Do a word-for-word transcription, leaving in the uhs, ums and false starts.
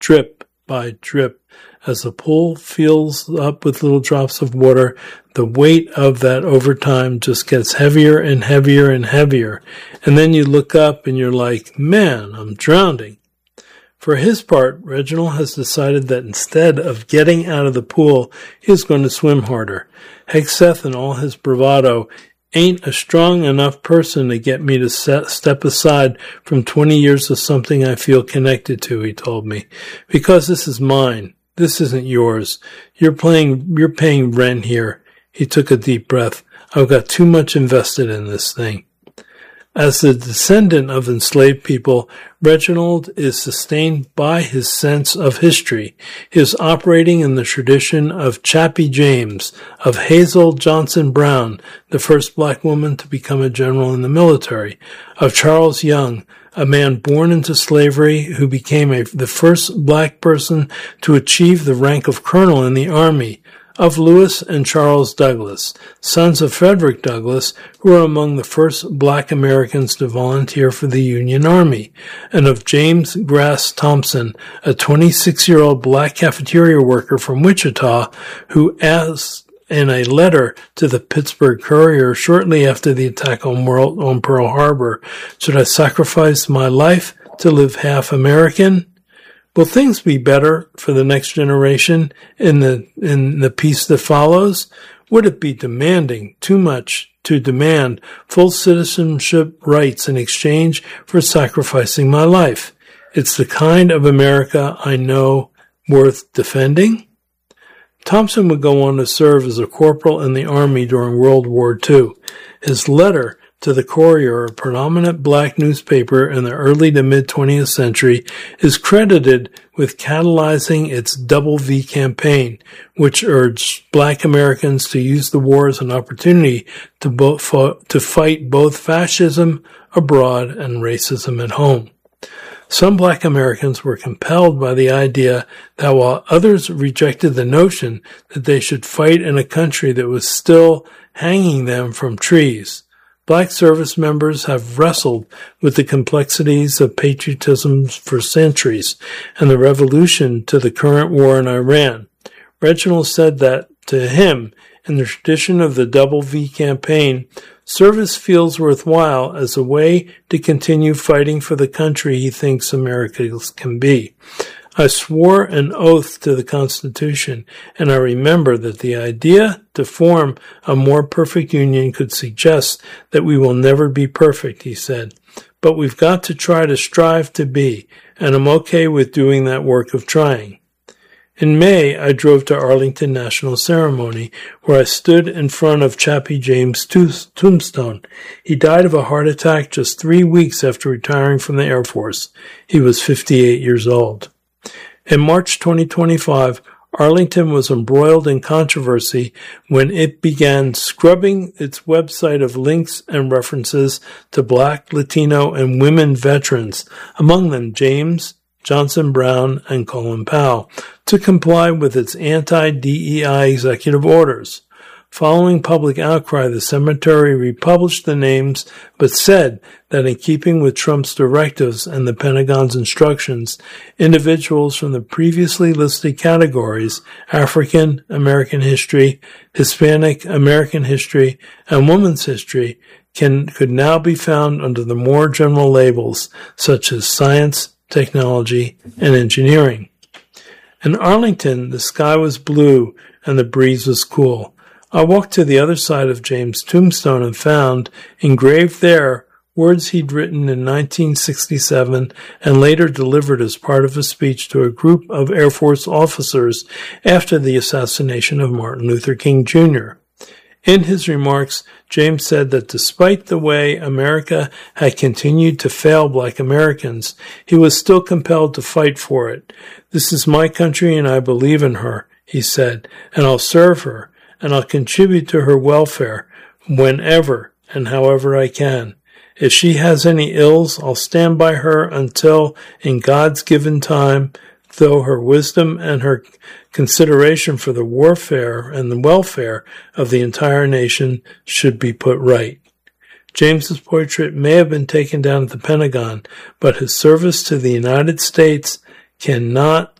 drip by drip. As the pool fills up with little drops of water, the weight of that over time just gets heavier and heavier and heavier. And then you look up and you're like, man, I'm drowning. For his part, Reginald has decided that instead of getting out of the pool, he's going to swim harder. Hegseth and all his bravado ain't a strong enough person to get me to set, step aside from twenty years of something I feel connected to, he told me. Because this is mine. This isn't yours. You're playing, you're paying rent here. He took a deep breath. I've got too much invested in this thing. As the descendant of enslaved people, Reginald is sustained by his sense of history. He is operating in the tradition of Chappie James, of Hazel Johnson Brown, the first black woman to become a general in the military, of Charles Young, a man born into slavery who became a, the first black person to achieve the rank of colonel in the Army, of Lewis and Charles Douglas, sons of Frederick Douglass, who were among the first black Americans to volunteer for the Union Army, and of James Grass Thompson, a twenty-six-year-old black cafeteria worker from Wichita, who asked in a letter to the Pittsburgh Courier shortly after the attack on, World, on Pearl Harbor, should I sacrifice my life to live half American? Will things be better for the next generation in the in the peace that follows? Would it be demanding too much to demand full citizenship rights in exchange for sacrificing my life? It's the kind of America I know worth defending. Thompson would go on to serve as a corporal in the Army during World War Two. His letter to the Courier, a predominant black newspaper in the early to mid-twentieth century, is credited with catalyzing its Double V campaign, which urged black Americans to use the war as an opportunity to, both, to fight both fascism abroad and racism at home. Some black Americans were compelled by the idea that while others rejected the notion that they should fight in a country that was still hanging them from trees, black service members have wrestled with the complexities of patriotism for centuries and the revolution to the current war in Iran. Reginald said that, to him, in the tradition of the Double V campaign, service feels worthwhile as a way to continue fighting for the country he thinks Americans can be. I swore an oath to the Constitution, and I remember that the idea to form a more perfect union could suggest that we will never be perfect, he said. But we've got to try to strive to be, and I'm okay with doing that work of trying. In May, I drove to Arlington National Ceremony, where I stood in front of Chappie James' tombstone. He died of a heart attack just three weeks after retiring from the Air Force. He was fifty-eight years old. In March twenty twenty-five, Arlington was embroiled in controversy when it began scrubbing its website of links and references to black, Latino, and women veterans, among them James, Johnson Brown, and Colin Powell, to comply with its anti-D E I executive orders. Following public outcry, the cemetery republished the names, but said that in keeping with Trump's directives and the Pentagon's instructions, individuals from the previously listed categories, African American history, Hispanic American history, and women's history, can could now be found under the more general labels such as science, technology, and engineering. In Arlington, the sky was blue and the breeze was cool. I walked to the other side of James' tombstone and found, engraved there, words he'd written in nineteen sixty-seven and later delivered as part of a speech to a group of Air Force officers after the assassination of Martin Luther King Junior In his remarks, James said that despite the way America had continued to fail black Americans, he was still compelled to fight for it. "This is my country and I believe in her," he said, "and I'll serve her. And I'll contribute to her welfare whenever and however I can. If she has any ills, I'll stand by her until, in God's given time, though her wisdom and her consideration for the warfare and the welfare of the entire nation should be put right." James's portrait may have been taken down at the Pentagon, but his service to the United States cannot